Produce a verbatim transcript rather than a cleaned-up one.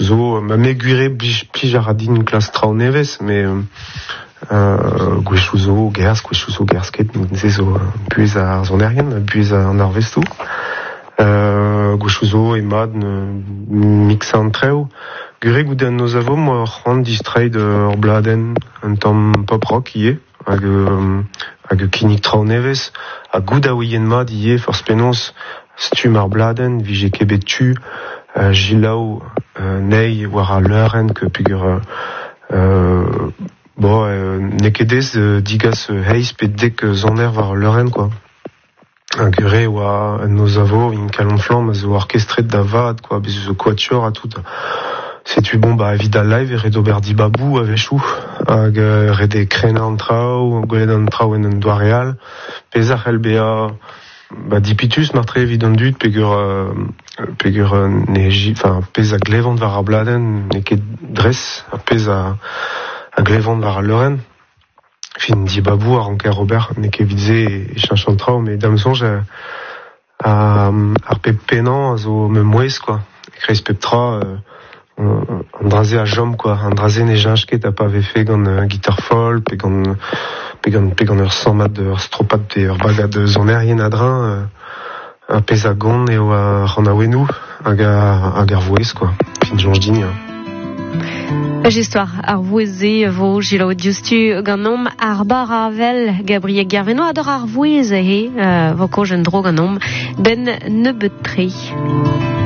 Gwechouzo, ma megure plij aradin klas trao nevez, mais euh, Gwechouzo, gers, Gwechouzo, gersket, zezo, buez ar zonerien, buez an arvestou. Euh, Gwechouzo, emad, mixa an treo. Gure goude an noz avom, c'hoant distreid ur bladen, un tamm pop rock ie, hag, euh, hag kinik trao nevez, a goude a ouien mad ie, force penos, stum ar bladen, vije kebet tu, euh, gilaou, euh, nei, war a leuren, que pugur, euh, bon, euh, nekedez, euh, digas, euh, heiz, pet dek zoner war leuren, quoi. Un gure oa an noz avo, in kalon flam, a zo orkestret da vad, quoi, bez zo quatuor a tout. C'est-tu bon, bah, évidemment, live, et redo berdi babou, avec chou, hag, euh, rede krena an trao, golet an trao en an doareal, pezar el bea, bah, dipitus, martre évident dut, pegur, euh, pegur, euh, neji, enfin, pez a glevant var a bladen, ne ket dres, a pez a, a glevant var a leuren. Fin di babou, a ranker Robert, ne ket vidze e, e chanchan trao, mais dam sonj, a, a, ar pep penan, a zo me mouez, quoi. E kreiz pep tra, euh, an draze a jom, quoi, an draze ne jinchket a pa vefe gant uh, guitar folk, pe gant, pe gant, pe gant ur samad, ur stropat, pe ur bagad zonerien adrin, uh, a pez a gont eo a ran a wenou, hag a, hag ar voez, quoi, fin jonj din. Ej histoire ar voeze vo gilo diustu gant nom ar bar avel Gabriel Gerveno ador ar voez e uh, vo ko jen dro gant nom ben nebeut tre.